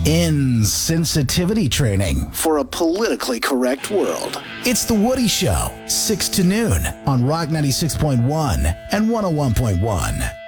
Insensitivity training for a politically correct world. It's The Woody Show, 6 to noon on Rock 96.1 and 101.1.